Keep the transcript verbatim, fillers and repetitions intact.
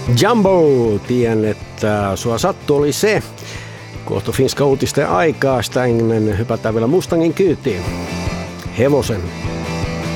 Jumbo, tien, että sua sattu oli se. Kohta Finska uutisten aikaa, sitä ennen hypätään vielä Mustangin kyytiin. Hevosen.